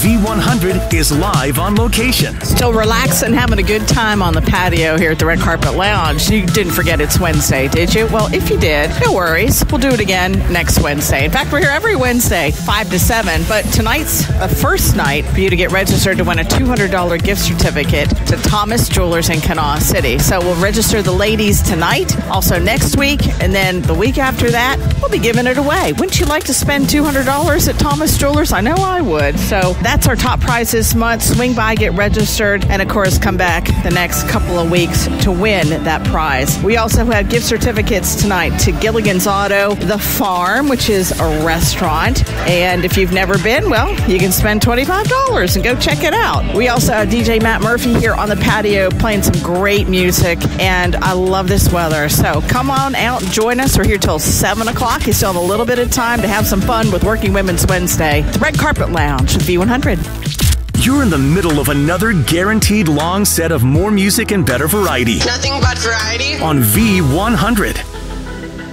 V100 is live on location. Still relaxing, having a good time on the patio here at the Red Carpet Lounge. You didn't forget it's Wednesday, did you? Well, if you did, no worries. We'll do it again next Wednesday. In fact, we're here every Wednesday, 5 to 7. But tonight's the first night for you to get registered to win a $200 gift certificate to Thomas Jewelers in Kanawha City. So we'll register the ladies tonight, also next week, and then the week after that, we'll be giving it away. Wouldn't you like to spend $200 at Thomas Jewelers? I know I would. So that's our top prize this month. Swing by, get registered, and of course, come back the next couple of weeks to win that prize. We also have gift certificates tonight to Gilligan's Auto, The Farm, which is a restaurant. And if you've never been, well, you can spend $25 and go check it out. We also have DJ Matt Murphy here on the patio playing some great music, and I love this weather. So come on out and join us. We're here till 7 o'clock. You still have a little bit of time to have some fun with Working Women's Wednesday. The Red Carpet Lounge with V100. You're in the middle of another guaranteed long set of more music and better variety. Nothing but variety. On V100.